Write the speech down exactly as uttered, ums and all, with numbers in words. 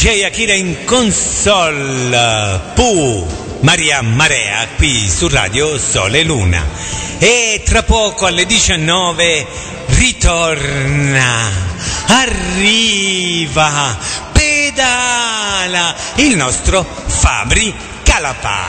J Akira in console, Pu Maria Marea qui su Radio Sole Luna. E tra poco alle diciannove ritorna, arriva, pedala il nostro Fabri Calapa.